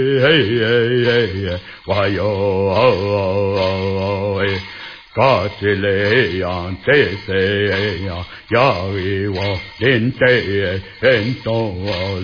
哇哟，嘎子嘞呀，这些呀，呀，我连这人都。